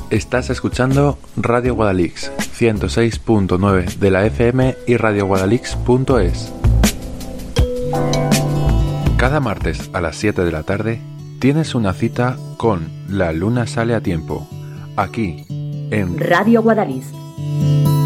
Estás escuchando Radio Guadalix, 106.9 de la FM y radioguadalix.es. Cada martes a las 7 de la tarde tienes una cita con La Luna Sale a Tiempo, aquí en Radio Guadalix,